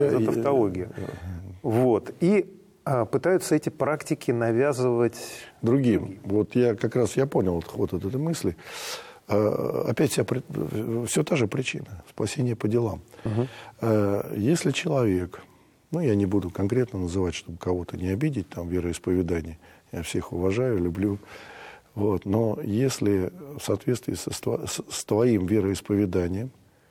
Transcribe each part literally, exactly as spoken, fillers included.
за тавтологию. Вот. И а, пытаются эти практики навязывать другим. другим. Вот я как раз я понял ход этой мысли. А, опять вся, все та же причина. Спасение по делам. Угу. А, если человек, ну я не буду конкретно называть, чтобы кого-то не обидеть, там вероисповедание, я всех уважаю, люблю. Вот. Но если в соответствии со, с, с твоим вероисповеданием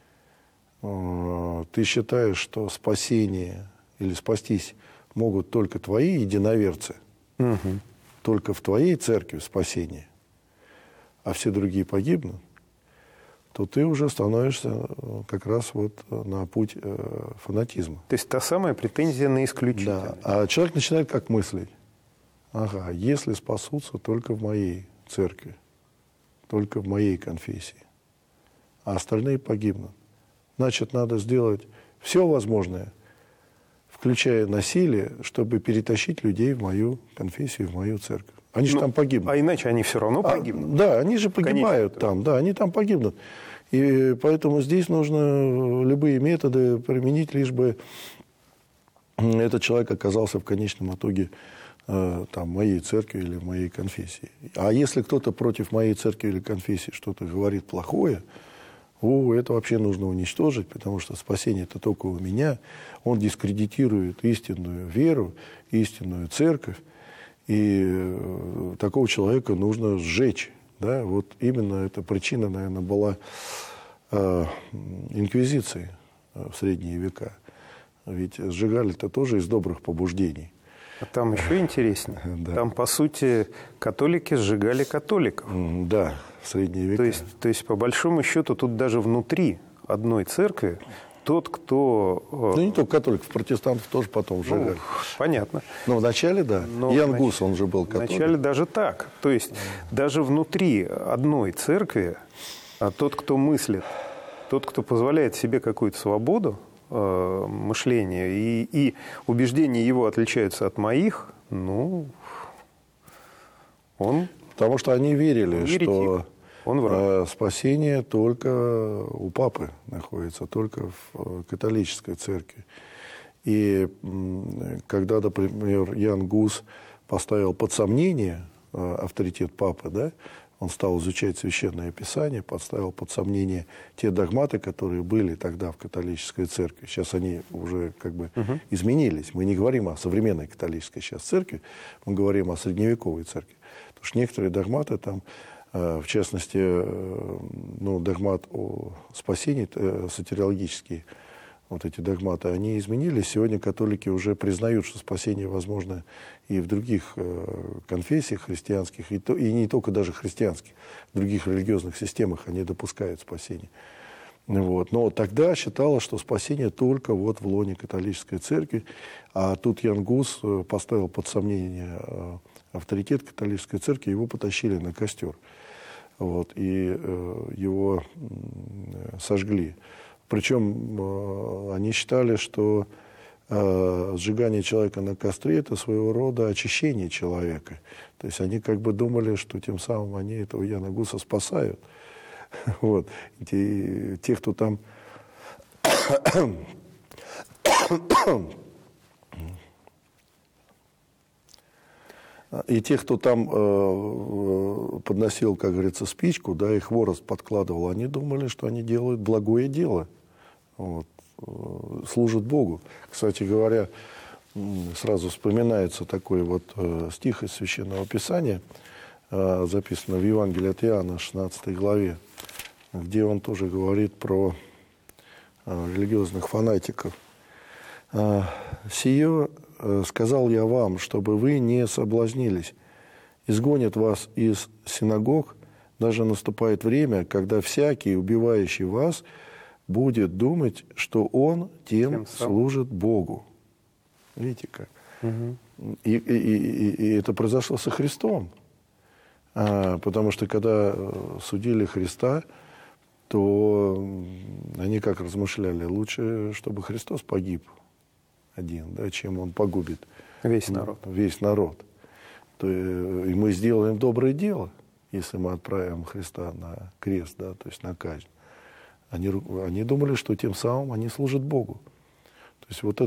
э, ты считаешь, что спасение или спастись могут только твои единоверцы, угу. только в твоей церкви спасение, а все другие погибнут, то ты уже становишься как раз вот на путь э, фанатизма. То есть та самая претензия на исключительность. Да. А человек начинает как мыслить. Ага, если спасутся только в моей церкви, только в моей конфессии, а остальные погибнут, значит, надо сделать все возможное, включая насилие, чтобы перетащить людей в мою конфессию, в мою церковь. Они же ну, там погибнут. А иначе они все равно погибнут. А, да, они же погибают Конечно. там, да, они там погибнут. И поэтому здесь нужно любые методы применить, лишь бы этот человек оказался в конечном итоге э, там, моей церкви или моей конфессии. А если кто-то против моей церкви или конфессии что-то говорит плохое, о, это вообще нужно уничтожить, потому что спасение это только у меня. Он дискредитирует истинную веру, истинную церковь. И э, такого человека нужно сжечь. Да? Вот именно эта причина, наверное, была э, инквизиции в средние века. Ведь сжигали-то тоже из добрых побуждений. А там еще интереснее. Да. Там, по сути, католики сжигали католиков. Да, в средние века. То есть, то есть, по большому счету, тут даже внутри одной церкви тот, кто... Ну, не только католиков, протестантов тоже потом сжигали. Ну, понятно. Но вначале, да. Но Ян нач... Гус, он же был католик. Вначале даже так. То есть, даже внутри одной церкви а тот, кто мыслит, тот, кто позволяет себе какую-то свободу э, мышления, и, и убеждения его отличаются от моих, ну, он... Потому что они верили, еретик. что... Он враг. Спасение только у папы находится, только в католической церкви. И когда, например, Ян Гус поставил под сомнение авторитет папы, да, он стал изучать Священное Писание, поставил под сомнение те догматы, которые были тогда в католической церкви. Сейчас они уже как бы угу. изменились. Мы не говорим о современной католической сейчас церкви, мы говорим о средневековой церкви. Потому что некоторые догматы там, в частности, ну, догмат о спасении, сотириологические вот эти догматы, они изменились. Сегодня католики уже признают, что спасение возможно и в других конфессиях христианских, и, то, и не только даже христианских, в других религиозных системах они допускают спасение. Вот. Но тогда считалось, что спасение только вот в лоне католической церкви, а тут Ян Гус поставил под сомнение авторитет католической церкви, его потащили на костер. Вот, и э, его э, сожгли. Причем э, они считали, что э, сжигание человека на костре – это своего рода очищение человека. То есть они как бы думали, что тем самым они этого Яна Гуса спасают. Вот. Те, те, кто там... И те, кто там э, подносил, как говорится, спичку, да, и хворост подкладывал, они думали, что они делают благое дело, вот, э, служат Богу. Кстати говоря, сразу вспоминается такой вот э, стих из Священного Писания, э, записано в Евангелии от Иоанна, шестнадцатой главе, где он тоже говорит про э, религиозных фанатиков. Э, «Сие сказал я вам, чтобы вы не соблазнились. Изгонят вас из синагог, даже наступает время, когда всякий, убивающий вас, будет думать, что он тем служит Богу». Видите как? Угу. И, и, и, и это произошло со Христом. А, потому что когда судили Христа, то они как размышляли? Лучше, чтобы Христос погиб один, да, чем он погубит весь народ. Весь народ. То, и мы сделаем доброе дело, если мы отправим Христа на крест, да, то есть на казнь. Они, они думали, что тем самым они служат Богу. То есть вот это